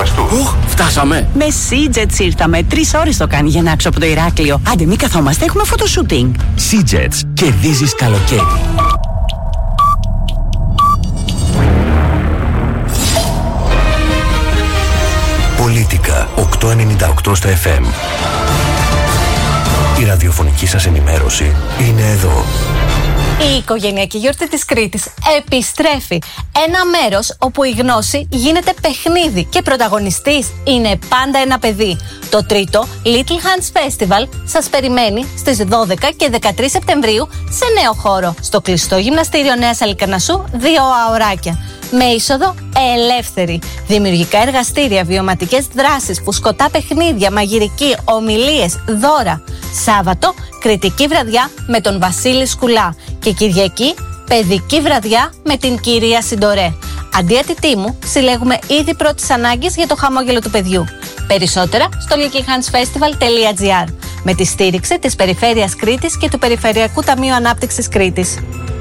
σεβαστού. Φτάσαμε. Με Seajets ήρθαμε. 3 ώρες το κάνει για να έξω από το Ηράκλειο. Άντε, μην καθόμαστε, έχουμε φωτοσούτινγκ. Seajets. Κερδίζεις καλοκαίρι. Πολίτικα 898 στα FM. Η ραδιοφωνική σας ενημέρωση είναι εδώ. Η οικογενειακή γιορτή της Κρήτης επιστρέφει. Ένα μέρος όπου η γνώση γίνεται παιχνίδι και πρωταγωνιστής είναι πάντα ένα παιδί. Το τρίτο Little Hands Festival σας περιμένει στις 12 και 13 Σεπτεμβρίου σε νέο χώρο, στο κλειστό γυμναστήριο Νέας Αλικαρνασσού, 2 αωράκια. Με είσοδο ελεύθερη. Δημιουργικά εργαστήρια, βιωματικές δράσεις, φουσκωτά παιχνίδια, μαγειρική, ομιλίες, δώρα. Σάββατο, κριτική βραδιά με τον Βασίλη Σκουλά. Και Κυριακή, παιδική βραδιά με την κυρία Συντορέ. Αντί μου, συλλέγουμε ήδη πρώτης ανάγκης για το χαμόγελο του παιδιού. Περισσότερα στο littlehandsfestival.gr με τη στήριξη της Περιφέρειας Κρήτης και του Περιφερειακού Ταμείου Ανάπτυξης Κρήτης.